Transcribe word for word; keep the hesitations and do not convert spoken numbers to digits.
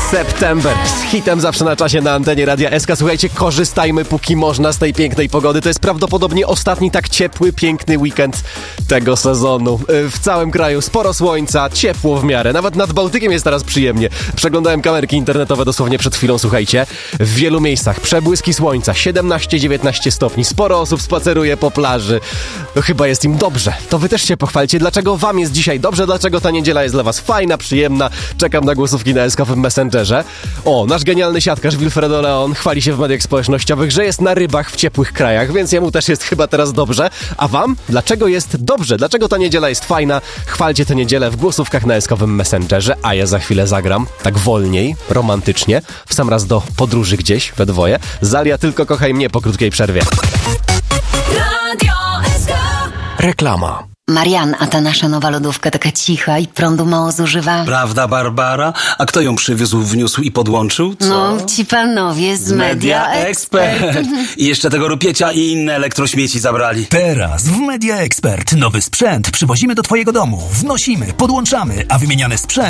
September z hitem zawsze na czasie na antenie Radia S K. Słuchajcie, korzystajmy póki można z tej pięknej pogody. To jest prawdopodobnie ostatni tak ciepły, piękny weekend tego sezonu. W całym kraju sporo słońca, ciepło w miarę. Nawet nad Bałtykiem jest teraz przyjemnie. Przeglądałem kamerki internetowe dosłownie przed chwilą, słuchajcie. W wielu miejscach przebłyski słońca, siedemnaście dziewiętnaście stopni. Sporo osób spaceruje po plaży. No chyba jest im dobrze. To wy też się pochwalcie. Dlaczego wam jest dzisiaj dobrze? Dlaczego ta niedziela jest dla was fajna, przyjemna? Czekam na głosówki na S K w Messengerze. O, nasz genialny siatkarz Wilfredo Leon chwali się w mediach społecznościowych, że jest na rybach w ciepłych krajach, więc jemu też jest chyba teraz dobrze. A wam? Dlaczego jest dobrze? Dlaczego ta niedziela jest fajna? Chwalcie tę niedzielę w głosówkach na S K w Messengerze, a ja za chwilę zagram, tak wolniej, romantycznie, w sam raz do podróży gdzieś, we dwoje. Zalia, tylko kochaj mnie po krótkiej przerwie. Radio S K. Reklama. Marian, a ta nasza nowa lodówka taka cicha i prądu mało zużywa. Prawda, Barbara? A kto ją przywiózł, wniósł i podłączył? Co? No, ci panowie z Media Expert. I jeszcze tego rupiecia i inne elektrośmieci zabrali. Teraz w Media Expert nowy sprzęt przywozimy do twojego domu. Wnosimy, podłączamy, a wymieniany sprzęt